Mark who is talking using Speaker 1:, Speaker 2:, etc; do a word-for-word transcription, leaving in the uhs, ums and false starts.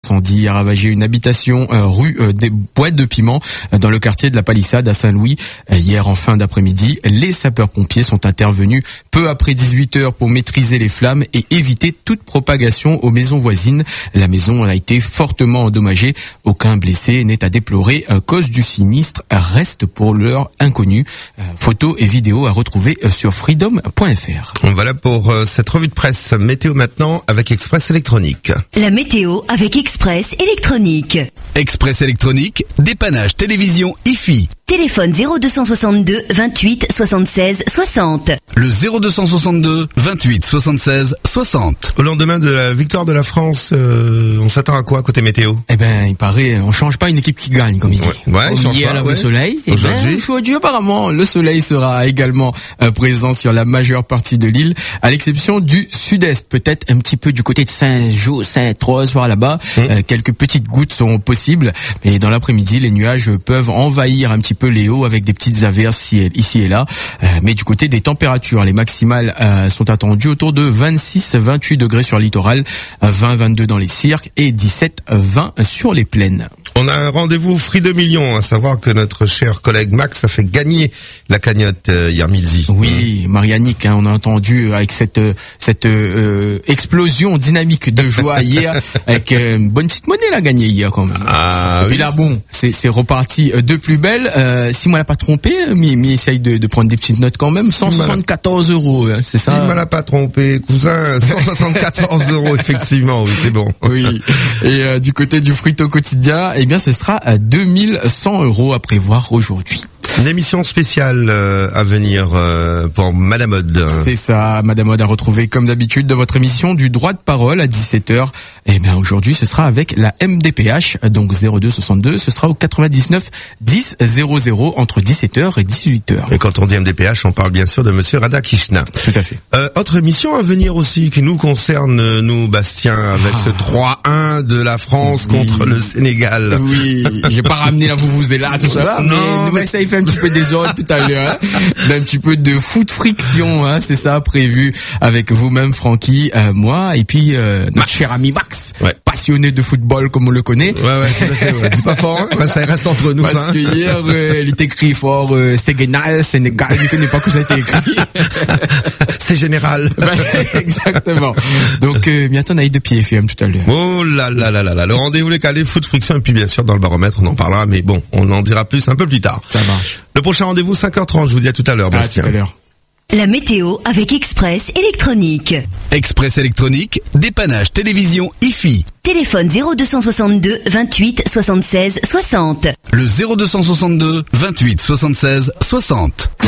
Speaker 1: incendie a ravagé une habitation euh, rue euh, des Boîtes de Piment euh, dans le quartier de la Palissade à Saint-Louis. Euh, hier en fin d'après-midi, les sapeurs-pompiers sont intervenus peu après dix-huit heures pour maîtriser les flammes et éviter toute propagation aux maisons voisines. La maison a été fortement endommagée. Aucun blessé n'est à déplorer. À cause du sinistre reste pour l'heure inconnu. Euh, photos et vidéos à retrouver sur freedom point f r.
Speaker 2: Voilà pour euh, cette revue de presse. Météo maintenant avec Express Électronique.
Speaker 3: La météo avec Express Électronique.
Speaker 4: Express Électronique, dépannage télévision I F I.
Speaker 3: Téléphone zéro deux cent soixante-deux vingt-huit soixante-seize soixante.
Speaker 4: Le zéro deux cent soixante-deux vingt-huit soixante-seize soixante.
Speaker 2: Au lendemain de la victoire de la France, euh, on s'attend à quoi côté météo?
Speaker 1: Eh ben, il paraît, on change pas une équipe qui gagne, comme il dit.
Speaker 2: Ouais, ouais,
Speaker 1: Comme hier,
Speaker 2: pas,
Speaker 1: le
Speaker 2: ouais.
Speaker 1: soleil. Eh ben, aujourd'hui, apparemment, le soleil sera également euh, présent sur la majeure partie de l'île, à l'exception du sud-est, peut-être un petit peu du côté de Saint-Jean, Sainte-Rose, par là-bas. Mmh. Euh, quelques petites gouttes seront possibles, mais dans l'après-midi, les nuages peuvent envahir un petit peu les hauts avec des petites averses ici et là. Euh, mais du côté des températures, les maximales euh, sont attendues autour de vingt-six à vingt-huit degrés sur le littoral, vingt à vingt-deux dans les cirques et dix-sept à vingt sur les plaines.
Speaker 2: On a un rendez-vous Free de millions, à savoir que notre cher collègue Max a fait gagner la cagnotte euh, hier midi.
Speaker 1: Oui, Marianique, hein, on a entendu avec cette cette euh, explosion dynamique de joie hier, avec euh, une bonne petite monnaie là gagnée hier quand même.
Speaker 2: Ah,
Speaker 1: et puis
Speaker 2: oui.
Speaker 1: là bon, c'est c'est reparti de plus belle. Euh, si moi l'a pas trompé, mais mais essaye de, de prendre des petites notes quand même. cent soixante-quatorze euros, hein, c'est ça.
Speaker 2: Si m'a l'a pas trompé, cousin, cent soixante-quatorze euros effectivement, oui c'est bon.
Speaker 1: Oui. Et euh, du côté du fruit au quotidien, eh bien ce sera à deux mille cent euros à prévoir aujourd'hui.
Speaker 2: Une émission spéciale euh, à venir euh, pour Madame Odd.
Speaker 1: C'est ça, Madame Odd a retrouvé comme d'habitude de votre émission du droit de parole à dix-sept heures. Et bien aujourd'hui ce sera avec la M D P H, donc zéro deux soixante-deux, ce sera au quatre-vingt-dix-neuf dix zéro zéro entre dix-sept heures et dix-huit heures.
Speaker 2: Et quand on dit M D P H, on parle bien sûr de Monsieur Radhakrishna.
Speaker 1: Tout à fait.
Speaker 2: Euh, autre émission à venir aussi qui nous concerne, nous Bastien, avec ah. ce trois un de la France oui. contre le Sénégal.
Speaker 1: Oui, j'ai pas ramené la vuvuzela tout ça là, mais,
Speaker 2: non,
Speaker 1: mais... ça il fait un petit peu des ordres tout à l'heure, hein, d'un petit peu de foot friction, hein, c'est ça prévu avec vous-même Francky, euh, moi et puis euh, notre Max. cher ami Max,
Speaker 2: ouais.
Speaker 1: passionné de football comme on le connaît.
Speaker 2: Ouais ouais, tout à fait. Ouais. Dis pas fort, hein, bah, ça reste entre nous.
Speaker 1: Parce
Speaker 2: hein.
Speaker 1: que hier euh, il est écrit fort euh, Sénégal, Sénégal, je ne connais pas que ça a été écrit.
Speaker 2: C'est général.
Speaker 1: Bah, exactement. Donc euh, bientôt on a eu de pied F M tout à l'heure.
Speaker 2: Oh là là là là là, le rendez-vous les calés, foot friction et puis bien sûr dans le baromètre on en parlera, mais bon, on en dira plus un peu plus tard.
Speaker 1: Ça marche.
Speaker 2: Le prochain rendez-vous cinq heures trente, je vous dis à tout à l'heure, Bastien.
Speaker 1: À tout à l'heure.
Speaker 3: La météo avec Express Électronique.
Speaker 4: Express Électronique, dépannage télévision I F I.
Speaker 3: Téléphone zéro deux cent soixante-deux vingt-huit soixante-seize soixante.
Speaker 4: Le zéro deux cent soixante-deux vingt-huit soixante-seize soixante.